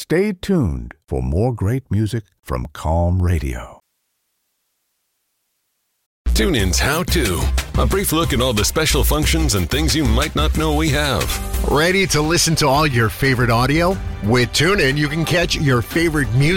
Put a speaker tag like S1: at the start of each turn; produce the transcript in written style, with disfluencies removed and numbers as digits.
S1: Stay tuned for more great music from Calm Radio.
S2: TuneIn's How To. A brief look at all the special functions and things you might not know we have.
S3: Ready to listen to all your favorite audio? With TuneIn, you can catch your favorite music